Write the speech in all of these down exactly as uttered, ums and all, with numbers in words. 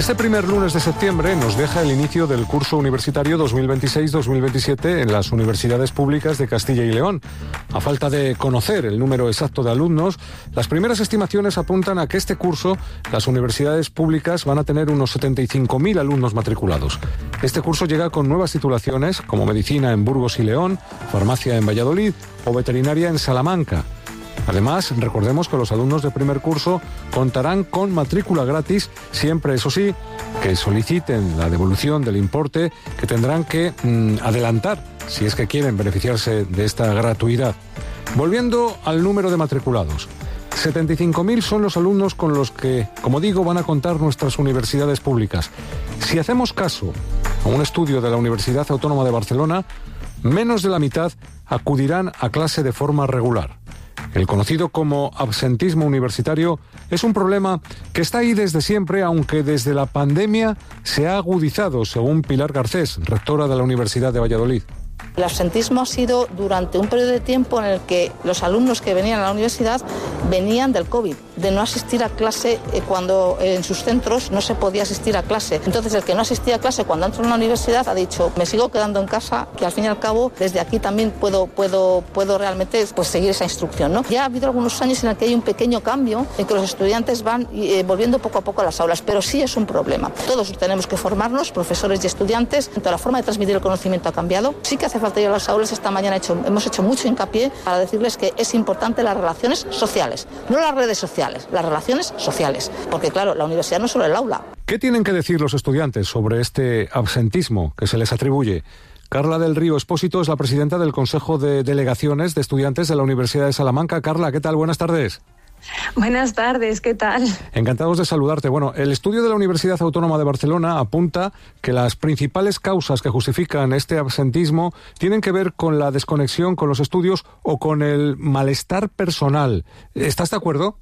Este primer lunes de septiembre nos deja el inicio del curso universitario dos mil veintiséis dos mil veintisiete en las universidades públicas de Castilla y León. A falta de conocer el número exacto de alumnos, las primeras estimaciones apuntan a que este curso las universidades públicas van a tener unos setenta y cinco mil alumnos matriculados. Este curso llega con nuevas titulaciones como medicina en Burgos y León, farmacia en Valladolid o veterinaria en Salamanca. Además, recordemos que los alumnos de primer curso contarán con matrícula gratis, siempre, eso sí, que soliciten la devolución del importe que tendrán que mmm, adelantar si es que quieren beneficiarse de esta gratuidad. Volviendo al número de matriculados, setenta y cinco mil son los alumnos con los que, como digo, van a contar nuestras universidades públicas. Si hacemos caso a un estudio de la Universidad Autónoma de Barcelona, menos de la mitad acudirán a clase de forma regular. El conocido como absentismo universitario es un problema que está ahí desde siempre, aunque desde la pandemia se ha agudizado, según Pilar Garcés, rectora de la Universidad de Valladolid. El absentismo ha sido durante un periodo de tiempo en el que los alumnos que venían a la universidad venían del COVID, de no asistir a clase cuando en sus centros no se podía asistir a clase. Entonces el que no asistía a clase cuando entró en la universidad ha dicho, me sigo quedando en casa, que al fin y al cabo desde aquí también puedo, puedo, puedo realmente pues, seguir esa instrucción, ¿no? Ya ha habido algunos años en el que hay un pequeño cambio en que los estudiantes van eh, volviendo poco a poco a las aulas, pero sí es un problema. Todos tenemos que formarnos, profesores y estudiantes, la forma de transmitir el conocimiento ha cambiado. Sí que hace falta ir a las aulas. Esta mañana hecho, hemos hecho mucho hincapié para decirles que es importante las relaciones sociales, no las redes sociales, las relaciones sociales, porque claro, la universidad no es solo el aula. ¿Qué tienen que decir los estudiantes sobre este absentismo que se les atribuye? Carla del Río Expósito es la presidenta del Consejo de Delegaciones de Estudiantes de la Universidad de Salamanca. Carla, ¿qué tal? Buenas tardes. Buenas tardes, ¿qué tal? Encantados de saludarte. Bueno, el estudio de la Universidad Autónoma de Barcelona apunta que las principales causas que justifican este absentismo tienen que ver con la desconexión con los estudios o con el malestar personal. ¿Estás de acuerdo?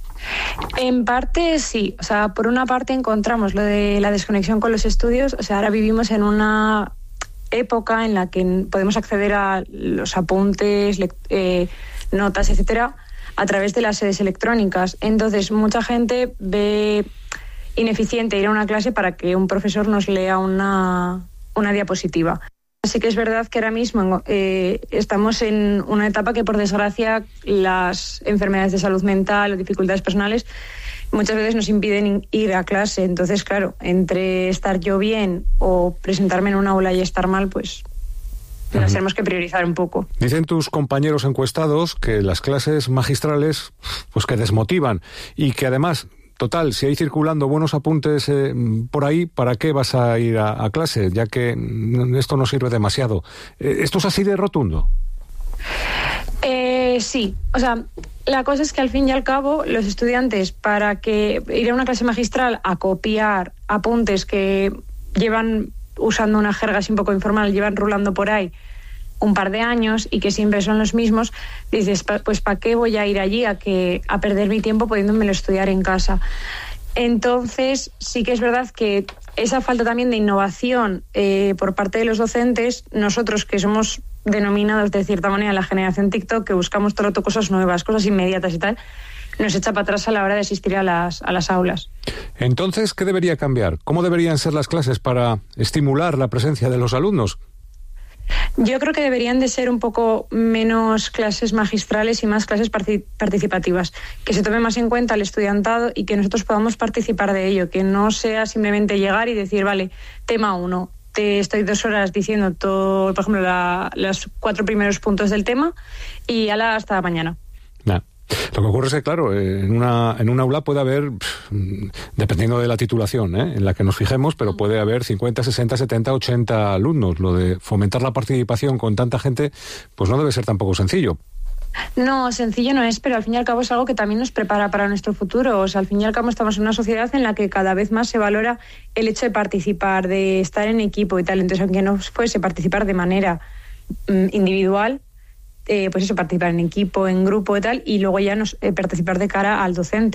En parte sí, o sea, por una parte encontramos lo de la desconexión con los estudios, o sea, ahora vivimos en una época en la que podemos acceder a los apuntes, eh, notas, etcétera, a través de las sedes electrónicas. Entonces, mucha gente ve ineficiente ir a una clase para que un profesor nos lea una, una diapositiva. Así que es verdad que ahora mismo eh, estamos en una etapa que, por desgracia, las enfermedades de salud mental o dificultades personales muchas veces nos impiden ir a clase. Entonces, claro, entre estar yo bien o presentarme en una aula y estar mal, pues nos tenemos que priorizar un poco. Dicen tus compañeros encuestados que las clases magistrales, pues que desmotivan y que además, total, si hay circulando buenos apuntes eh, por ahí, ¿para qué vas a ir a, a clase? Ya que esto no sirve demasiado. ¿Esto es así de rotundo? Eh, sí, o sea, la cosa es que al fin y al cabo los estudiantes, para que ir a una clase magistral a copiar apuntes que llevan usando una jerga así un poco informal, llevan rulando por ahí un par de años y que siempre son los mismos, dices, pues ¿para qué voy a ir allí a que a perder mi tiempo pudiéndomelo estudiar en casa? Entonces sí que es verdad que esa falta también de innovación eh, por parte de los docentes, nosotros que somos denominados de cierta manera la generación TikTok, que buscamos todo el rato cosas nuevas, cosas inmediatas y tal, nos echa para atrás a la hora de asistir a las, a las aulas. Entonces, ¿qué debería cambiar? ¿Cómo deberían ser las clases para estimular la presencia de los alumnos? Yo creo que deberían de ser un poco menos clases magistrales y más clases participativas, que se tome más en cuenta el estudiantado y que nosotros podamos participar de ello, que no sea simplemente llegar y decir, vale, tema uno, te estoy dos horas diciendo todo, por ejemplo, la, los cuatro primeros puntos del tema y ala, hasta mañana. Nah. Lo que ocurre es que, claro, en una, en un aula puede haber, dependiendo de la titulación ¿eh? en la que nos fijemos, pero puede haber cincuenta, sesenta, setenta, ochenta alumnos. Lo de fomentar la participación con tanta gente, pues no debe ser tampoco sencillo. No, sencillo no es, pero al fin y al cabo es algo que también nos prepara para nuestro futuro. O sea, al fin y al cabo estamos en una sociedad en la que cada vez más se valora el hecho de participar, de estar en equipo y tal. Entonces, aunque no fuese participar de manera mm, individual, Eh, pues eso, participar en equipo, en grupo y tal, y luego ya nos, eh, participar de cara al docente.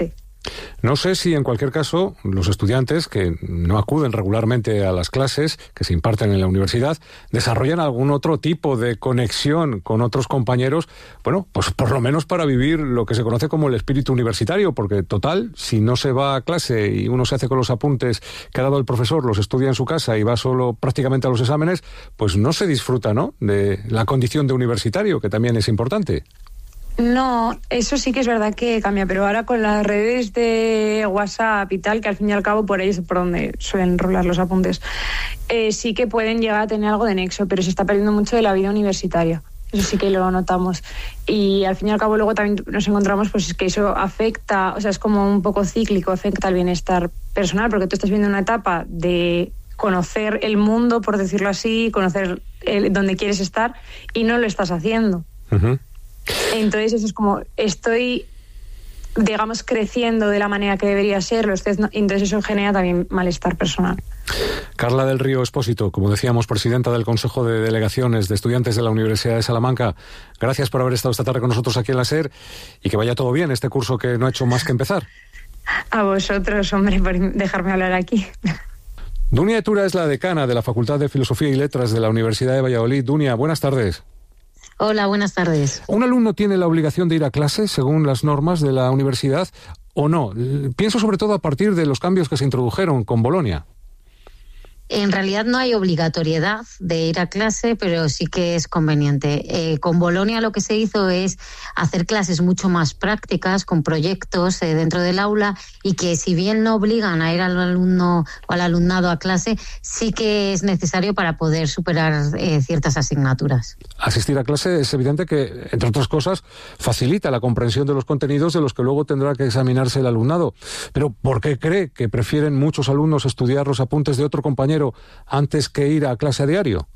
No sé si en cualquier caso los estudiantes que no acuden regularmente a las clases que se imparten en la universidad desarrollan algún otro tipo de conexión con otros compañeros, bueno, pues por lo menos para vivir lo que se conoce como el espíritu universitario, porque total, si no se va a clase y uno se hace con los apuntes que ha dado el profesor, los estudia en su casa y va solo prácticamente a los exámenes, pues no se disfruta, ¿no?, de la condición de universitario, que también es importante. No, eso sí que es verdad que cambia, pero ahora con las redes de WhatsApp y tal, que al fin y al cabo por ahí es por donde suelen rolar los apuntes, eh, sí que pueden llegar a tener algo de nexo, pero se está perdiendo mucho de la vida universitaria. Eso sí que lo notamos. Y al fin y al cabo luego también nos encontramos pues que eso afecta, o sea, es como un poco cíclico, afecta al bienestar personal, porque tú estás viendo una etapa de conocer el mundo, por decirlo así, conocer el, dónde quieres estar, y no lo estás haciendo. Uh-huh. Entonces eso es como, estoy, digamos, creciendo de la manera que debería serlo, entonces eso genera también malestar personal. Carla del Río Expósito, como decíamos, presidenta del Consejo de Delegaciones de Estudiantes de la Universidad de Salamanca, gracias por haber estado esta tarde con nosotros aquí en la SER y que vaya todo bien este curso que no ha hecho más que empezar. A vosotros, hombre, por dejarme hablar aquí. Dunia Etura es la decana de la Facultad de Filosofía y Letras de la Universidad de Valladolid. Dunia, buenas tardes. Hola, buenas tardes. ¿Un alumno tiene la obligación de ir a clase según las normas de la universidad o no? Pienso sobre todo a partir de los cambios que se introdujeron con Bolonia. En realidad no hay obligatoriedad de ir a clase, pero sí que es conveniente. Eh, con Bolonia lo que se hizo es hacer clases mucho más prácticas, con proyectos eh, dentro del aula, y que si bien no obligan a ir al alumno o al alumnado a clase, sí que es necesario para poder superar eh, ciertas asignaturas. Asistir a clase es evidente que, entre otras cosas, facilita la comprensión de los contenidos de los que luego tendrá que examinarse el alumnado. Pero ¿por qué cree que prefieren muchos alumnos estudiar los apuntes de otro compañero antes que ir a clase a diario?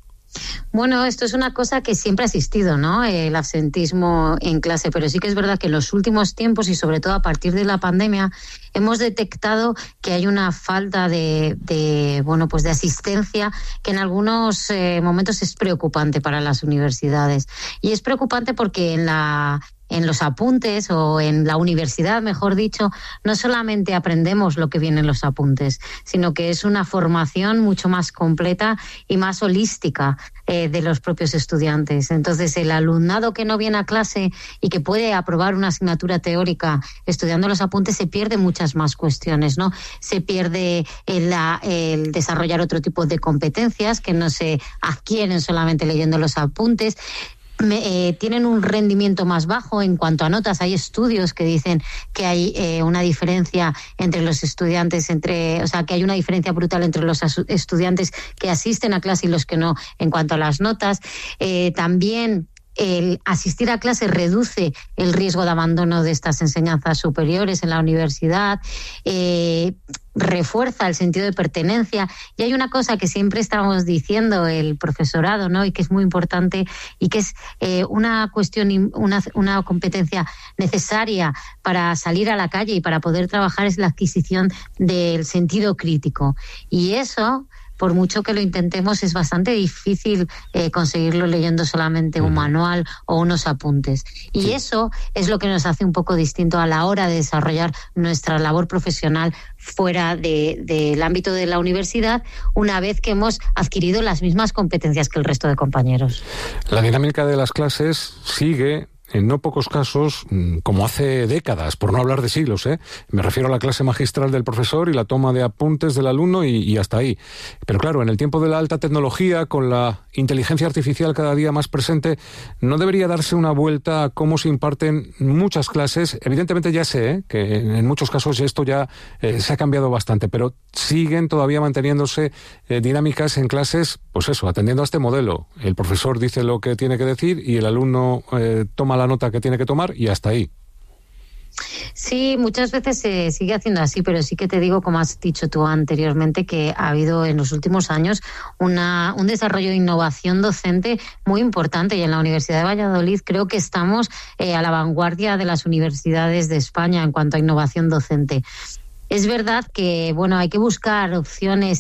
Bueno, esto es una cosa que siempre ha existido, ¿no? El absentismo en clase, pero sí que es verdad que en los últimos tiempos y sobre todo a partir de la pandemia hemos detectado que hay una falta de, de bueno, pues de asistencia que en algunos eh, momentos es preocupante para las universidades. Y es preocupante porque en la en los apuntes o en la universidad, mejor dicho, no solamente aprendemos lo que viene en los apuntes, sino que es una formación mucho más completa y más holística eh, de los propios estudiantes. Entonces, el alumnado que no viene a clase y que puede aprobar una asignatura teórica estudiando los apuntes, se pierde muchas más cuestiones, ¿no? Se pierde el, el desarrollar otro tipo de competencias que no se adquieren solamente leyendo los apuntes. Me, eh, tienen un rendimiento más bajo en cuanto a notas. Hay estudios que dicen que hay eh, una diferencia entre los estudiantes, entre, o sea, que hay una diferencia brutal entre los asu- estudiantes que asisten a clase y los que no en cuanto a las notas. Eh, también el asistir a clase reduce el riesgo de abandono de estas enseñanzas superiores en la universidad, eh, refuerza el sentido de pertenencia. Y hay una cosa que siempre estamos diciendo el profesorado, ¿no?, y que es muy importante y que es eh, una cuestión, una, una competencia necesaria para salir a la calle y para poder trabajar, es la adquisición del sentido crítico. Y eso, por mucho que lo intentemos, es bastante difícil eh, conseguirlo leyendo solamente un manual o unos apuntes. Y sí, eso es lo que nos hace un poco distinto a la hora de desarrollar nuestra labor profesional fuera de, del ámbito de la universidad, una vez que hemos adquirido las mismas competencias que el resto de compañeros. La dinámica de las clases sigue, en no pocos casos, como hace décadas, por no hablar de siglos, ¿eh? Me refiero a la clase magistral del profesor y la toma de apuntes del alumno y, y hasta ahí. Pero claro, en el tiempo de la alta tecnología, con la inteligencia artificial cada día más presente, no debería darse una vuelta a cómo se imparten muchas clases. Evidentemente ya sé ¿eh? que en muchos casos esto ya eh, se ha cambiado bastante, pero siguen todavía manteniéndose eh, dinámicas en clases, pues eso, atendiendo a este modelo. El profesor dice lo que tiene que decir y el alumno eh, toma la nota que tiene que tomar y hasta ahí. Sí, muchas veces se sigue haciendo así, pero sí que te digo, como has dicho tú anteriormente, que ha habido en los últimos años una, un desarrollo de innovación docente muy importante, y en la Universidad de Valladolid creo que estamos eh, a la vanguardia de las universidades de España en cuanto a innovación docente. Es verdad que, bueno, hay que buscar opciones y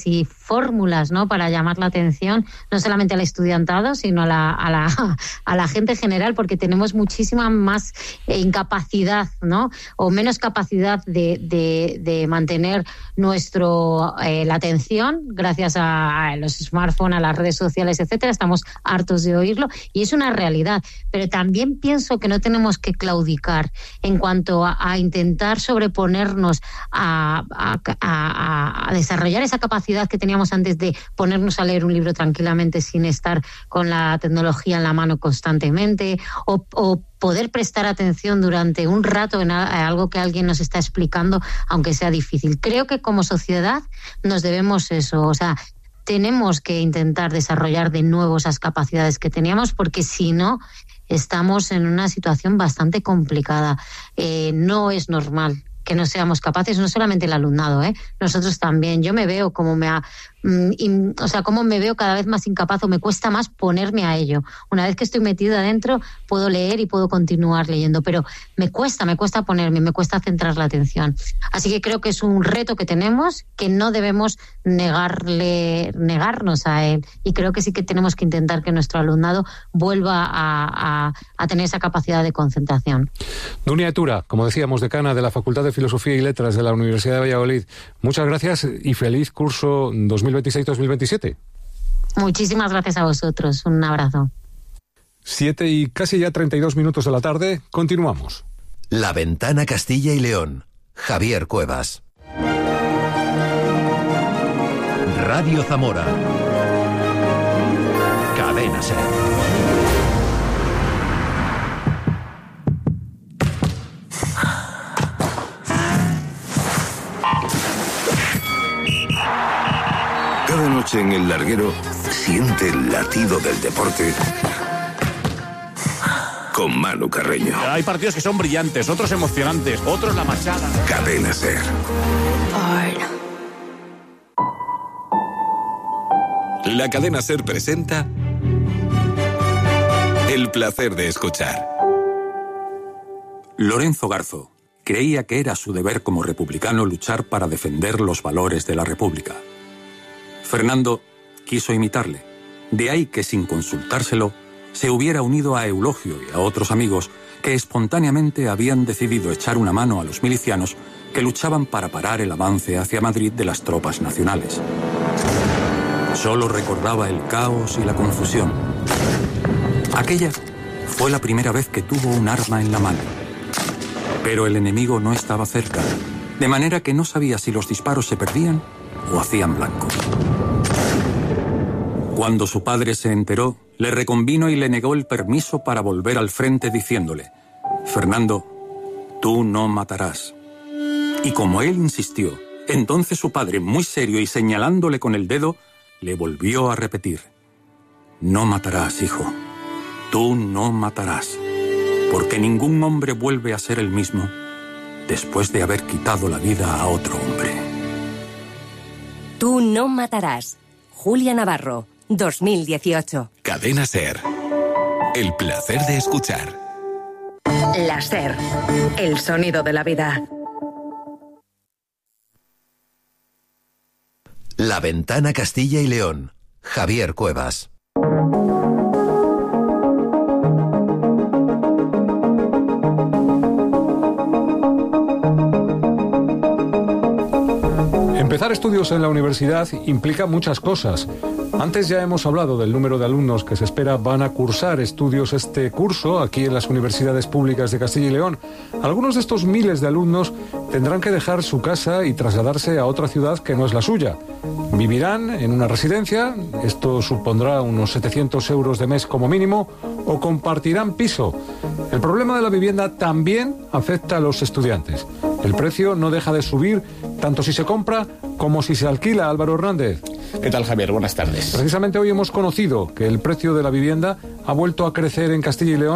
fórmulas, ¿no?, para llamar la atención, no solamente al estudiantado, sino a la, a la, a la gente general, porque tenemos muchísima más incapacidad, ¿no?, o menos capacidad de, de, de mantener nuestro eh, la atención gracias a, a los smartphones, a las redes sociales, etcétera. Estamos hartos de oírlo y es una realidad. Pero también pienso que no tenemos que claudicar en cuanto a, a intentar sobreponernos a, a, a, a desarrollar esa capacidad que teníamos antes de ponernos a leer un libro tranquilamente sin estar con la tecnología en la mano constantemente, o, o poder prestar atención durante un rato en algo que alguien nos está explicando, aunque sea difícil. Creo que como sociedad nos debemos eso, o sea, tenemos que intentar desarrollar de nuevo esas capacidades que teníamos, porque si no, estamos en una situación bastante complicada. Eh, no es normal que no seamos capaces, no solamente el alumnado, ¿eh? Nosotros también. Yo me veo como me ha, mm, in, o sea, como me veo cada vez más incapaz, o me cuesta más ponerme a ello. Una vez que estoy metida adentro, puedo leer y puedo continuar leyendo, pero me cuesta, me cuesta ponerme, me cuesta centrar la atención. Así que creo que es un reto que tenemos, que no debemos negarle, negarnos a él, y creo que sí que tenemos que intentar que nuestro alumnado vuelva a, a, a tener esa capacidad de concentración. Nuria Tura, como decíamos, decana de la Facultad de Filosofía y Letras de la Universidad de Valladolid, muchas gracias y feliz curso dos mil veintiséis dos mil veintisiete. Muchísimas gracias a vosotros, un abrazo. Siete y casi ya treinta y dos minutos de la tarde, continuamos. La Ventana Castilla y León, Javier Cuevas. Radio Zamora. Cadena SER. Cada noche en el larguero siente el latido del deporte con Manu Carreño. Hay partidos que son brillantes, otros emocionantes, otros la machada. Cadena SER. La Cadena SER presenta El placer de escuchar. Lorenzo Garzo creía que era su deber como republicano luchar para defender los valores de la República. Fernando quiso imitarle, de ahí que sin consultárselo se hubiera unido a Eulogio y a otros amigos que espontáneamente habían decidido echar una mano a los milicianos que luchaban para parar el avance hacia Madrid de las tropas nacionales. Solo recordaba el caos y la confusión. Aquella fue la primera vez que tuvo un arma en la mano. Pero el enemigo no estaba cerca, de manera que no sabía si los disparos se perdían o hacían blanco. Cuando su padre se enteró, le reconvino y le negó el permiso para volver al frente diciéndole: Fernando, tú no matarás. Y como él insistió, entonces su padre, muy serio y señalándole con el dedo, le volvió a repetir: no matarás, hijo. Tú no matarás. Porque ningún hombre vuelve a ser el mismo después de haber quitado la vida a otro hombre. Tú no matarás. Julia Navarro, dos mil dieciocho. Cadena SER. El placer de escuchar. La SER. El sonido de la vida. La Ventana Castilla y León, Javier Cuevas. Empezar estudios en la universidad implica muchas cosas. Antes ya hemos hablado del número de alumnos que se espera van a cursar estudios este curso aquí en las universidades públicas de Castilla y León. Algunos de estos miles de alumnos tendrán que dejar su casa y trasladarse a otra ciudad que no es la suya. Vivirán en una residencia, esto supondrá unos setecientos euros de mes como mínimo, o compartirán piso. El problema de la vivienda también afecta a los estudiantes. El precio no deja de subir, tanto si se compra como si se alquila. Álvaro Hernández. ¿Qué tal, Javier? Buenas tardes. Precisamente hoy hemos conocido que el precio de la vivienda ha vuelto a crecer en Castilla y León.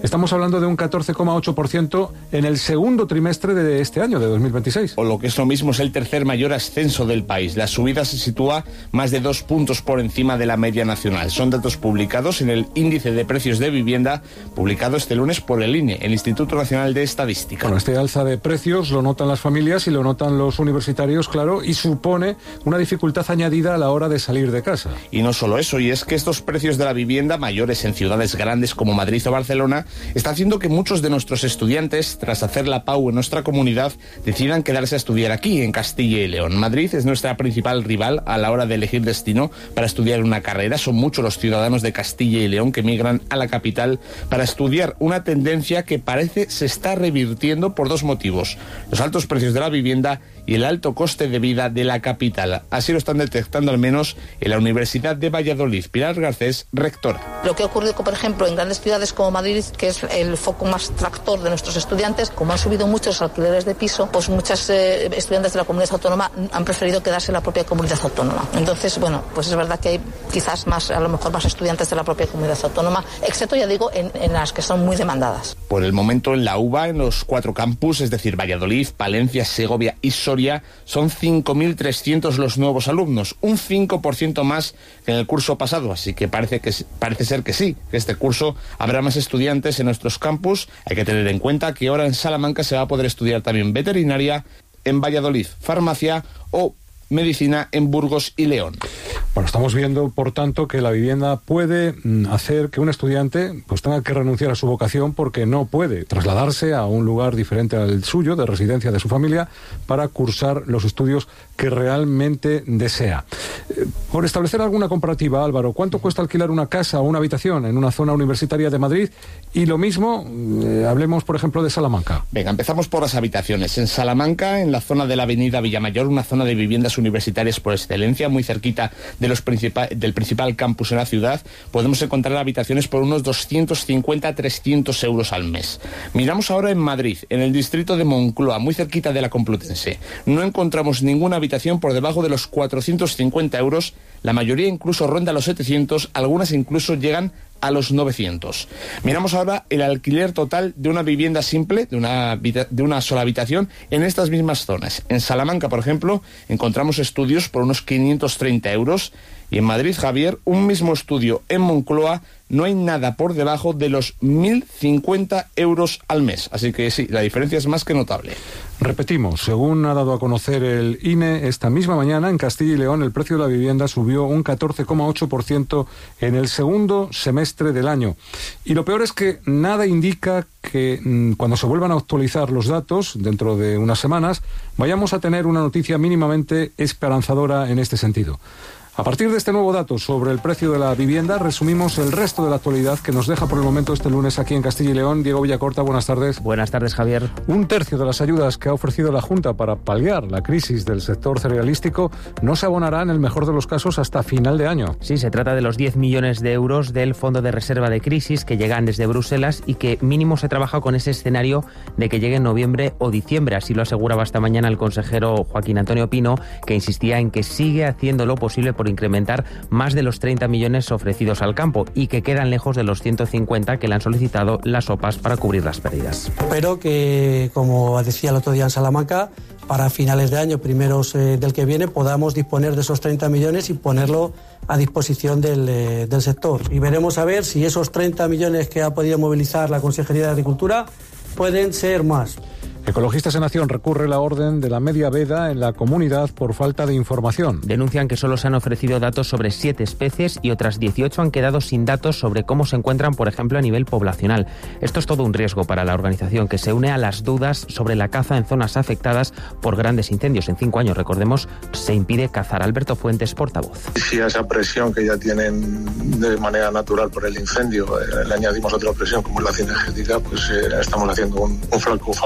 Estamos hablando de un catorce coma ocho por ciento en el segundo trimestre de este año, de dos mil veintiséis. O lo que es lo mismo, es el tercer mayor ascenso del país. La subida se sitúa más de dos puntos por encima de la media nacional. Son datos publicados en el Índice de Precios de Vivienda, publicado este lunes por el I N E, el Instituto Nacional de Estadística. Bueno, este alza de precios lo notan las familias y lo notan los universitarios, claro, y supone una dificultad añadida a la hora de salir de casa. Y no solo eso, y es que estos precios de la vivienda, mayores en ciudades grandes como Madrid o Barcelona, está haciendo que muchos de nuestros estudiantes, tras hacer la P A U en nuestra comunidad, decidan quedarse a estudiar aquí, en Castilla y León. Madrid es nuestra principal rival a la hora de elegir destino para estudiar una carrera. Son muchos los ciudadanos de Castilla y León que migran a la capital para estudiar, una tendencia que parece se está revirtiendo por dos motivos: los altos precios de la vivienda y el alto coste de vida de la capital. Así lo están detectando al menos en la Universidad de Valladolid. Pilar Garcés, rectora. Lo que ha ocurrido, por ejemplo, en grandes ciudades como Madrid, que es el foco más tractor de nuestros estudiantes, como han subido muchos alquileres de piso, pues muchas eh, estudiantes de la comunidad autónoma han preferido quedarse en la propia comunidad autónoma. Entonces, bueno, pues es verdad que hay quizás más, a lo mejor más estudiantes de la propia comunidad autónoma, excepto, ya digo, en, en las que son muy demandadas. Por el momento en la U B A, en los cuatro campus, es decir, Valladolid, Palencia, Segovia y Soria, son cinco mil trescientos los nuevos alumnos, un cinco por ciento más que en el curso pasado, así que parece, que parece ser que sí, que este curso habrá más estudiantes en nuestros campus. Hay que tener en cuenta que ahora en Salamanca se va a poder estudiar también veterinaria, en Valladolid farmacia o medicina en Burgos y León. Bueno, estamos viendo, por tanto, que la vivienda puede hacer que un estudiante pues tenga que renunciar a su vocación porque no puede trasladarse a un lugar diferente al suyo, de residencia de su familia, para cursar los estudios que realmente desea. Por establecer alguna comparativa, Álvaro, ¿cuánto cuesta alquilar una casa o una habitación en una zona universitaria de Madrid? Y lo mismo, eh, hablemos, por ejemplo, de Salamanca. Venga, empezamos por las habitaciones. En Salamanca, en la zona de la avenida Villamayor, una zona de viviendas universitarias por excelencia, muy cerquita de los principal, del principal campus en la ciudad, podemos encontrar habitaciones por unos doscientos cincuenta a trescientos euros al mes. Miramos ahora en Madrid, en el distrito de Moncloa, muy cerquita de la Complutense. No encontramos ninguna habitación por debajo de los cuatrocientos cincuenta euros, la mayoría incluso ronda los setecientos, algunas incluso llegan a los novecientos. Miramos ahora el alquiler total de una vivienda simple, de una, de una sola habitación, en estas mismas zonas. En Salamanca, por ejemplo, encontramos estudios por unos quinientos treinta euros, y en Madrid, Javier, un mismo estudio en Moncloa, no hay nada por debajo de los mil cincuenta euros al mes. Así que sí, la diferencia es más que notable. Repetimos, según ha dado a conocer el I N E, esta misma mañana en Castilla y León el precio de la vivienda subió un catorce coma ocho por ciento en el segundo semestre del año. Y lo peor es que nada indica que mmm, cuando se vuelvan a actualizar los datos, dentro de unas semanas, vayamos a tener una noticia mínimamente esperanzadora en este sentido. A partir de este nuevo dato sobre el precio de la vivienda, resumimos el resto de la actualidad que nos deja por el momento este lunes aquí en Castilla y León. Diego Villacorta, buenas tardes. Buenas tardes, Javier. Un tercio de las ayudas que ha ofrecido la Junta para paliar la crisis del sector cerealístico no se abonará en el mejor de los casos hasta final de año. Sí, se trata de los diez millones de euros del Fondo de Reserva de Crisis que llegan desde Bruselas y que mínimo se trabaja con ese escenario de que llegue en noviembre o diciembre. Así lo aseguraba esta mañana el consejero Joaquín Antonio Pino, que insistía en que sigue haciendo lo posible por incrementar más de los treinta millones ofrecidos al campo y que quedan lejos de los ciento cincuenta que le han solicitado las O P As para cubrir las pérdidas. Pero que, como decía el otro día en Salamanca, para finales de año, primeros eh, del que viene, podamos disponer de esos treinta millones y ponerlo a disposición del, eh, del sector. Y veremos a ver si esos treinta millones que ha podido movilizar la Consejería de Agricultura pueden ser más. Ecologistas en Acción recurre la orden de la media veda en la comunidad por falta de información. Denuncian que solo se han ofrecido datos sobre siete especies y otras dieciocho han quedado sin datos sobre cómo se encuentran, por ejemplo, a nivel poblacional. Esto es todo un riesgo para la organización, que se une a las dudas sobre la caza en zonas afectadas por grandes incendios. En cinco años, recordemos, se impide cazar. Alberto Fuentes, portavoz. Si a esa presión que ya tienen de manera natural por el incendio eh, le añadimos otra presión como es la cinegética, pues eh, estamos haciendo un, un flaco favor para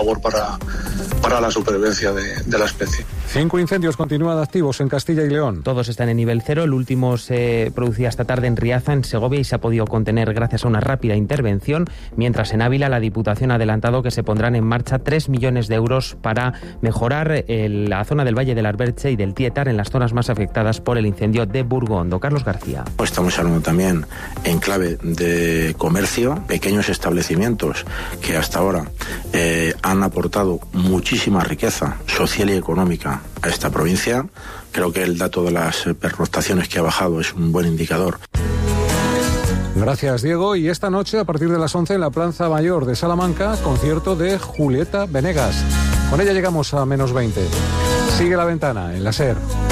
para, para la supervivencia de, de la especie. Cinco incendios continúan activos en Castilla y León. Todos están en nivel cero. El último se producía esta tarde en Riaza, en Segovia, y se ha podido contener gracias a una rápida intervención, mientras en Ávila la Diputación ha adelantado que se pondrán en marcha tres millones de euros para mejorar el, la zona del Valle del Arberche y del Tietar en las zonas más afectadas por el incendio de Burgondo. Carlos García. Estamos hablando también en clave de comercio, pequeños establecimientos que hasta ahora eh, han aportado muchísima riqueza social y económica a esta provincia. Creo que el dato de las pernoctaciones que ha bajado es un buen indicador. Gracias, Diego. Y esta noche, a partir de las once, en la Plaza Mayor de Salamanca, concierto de Julieta Venegas. Con ella llegamos a menos veinte. Sigue La Ventana, en la SER.